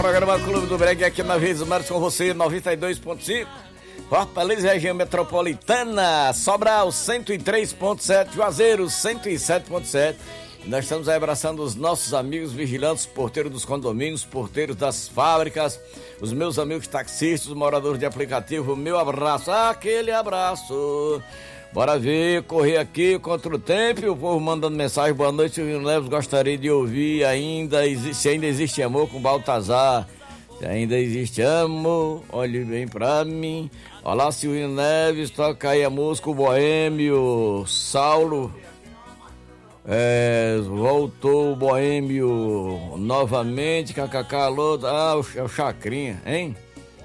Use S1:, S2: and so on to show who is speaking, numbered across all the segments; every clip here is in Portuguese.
S1: programa Clube do Bregue aqui na Vez Mares com você, 92.5. Fortaleza, região metropolitana, Sobral 103.7, Juazeiro 107.7. Nós estamos aí abraçando os nossos amigos vigilantes, porteiros dos condomínios, porteiros das fábricas, os meus amigos taxistas, moradores de aplicativo. Meu abraço, aquele abraço. Bora ver, correr aqui contra o tempo. O povo mandando mensagem. Boa noite, Silvino Neves. Gostaria de ouvir se ainda existe amor com Baltazar. Se ainda existe amor, olhe bem pra mim. Olá, Silvino Neves. Toca aí a música, o Boêmio. Saulo. Voltou o Boêmio novamente. KKK, alô. É o Chacrinha, hein?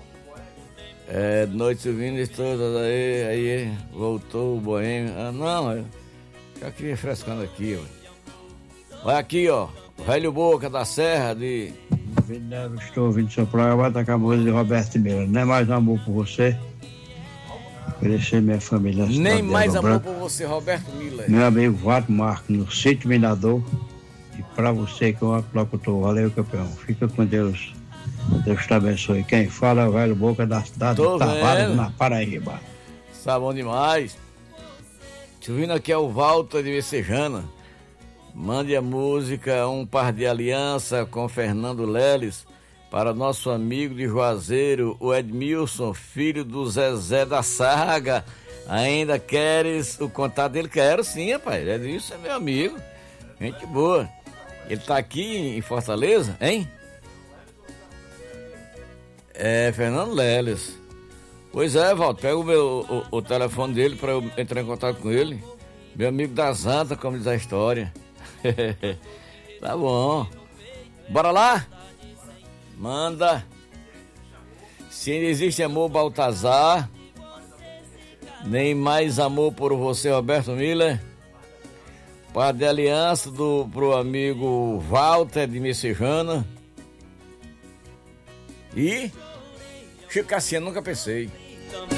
S1: Noite Silvino, todas aí, voltou o Boêmio. Não, já aqui refrescando aqui, ó. Olha aqui, ó, o Velho Boca da Serra de...
S2: Estou ouvindo seu programa, vai tocar a música de Roberto Miller. Nem mais amor por você. Oferecer minha família.
S1: Nem mais amor por você, Roberto Miller.
S2: Meu amigo Vato Marco, no Sítio Minador. E pra você que é um locutor. Valeu, campeão. Fica com Deus. Deus te abençoe. Quem fala é o Velho Boca da cidade de Tavares, na Paraíba.
S1: Tá bom demais. Te ouvindo aqui é o Walter de Messejana. Mande a música Um Par de Aliança com Fernando Leles para nosso amigo de Juazeiro, o Edmilson, filho do Zezé da Saga. Ainda queres o contato dele? Quero sim, rapaz. Edmilson é meu amigo. Gente boa. Ele tá aqui em Fortaleza, hein? Fernando Leles. Pois é, Walter, pega o telefone dele para eu entrar em contato com ele. Meu amigo das Antas, como diz a história. Tá bom. Bora lá? Manda. Se ainda existe amor, Baltazar. Nem mais amor por você, Roberto Miller. Par de aliança pro amigo Walter de Messejana. E Chico Cassiano, nunca pensei.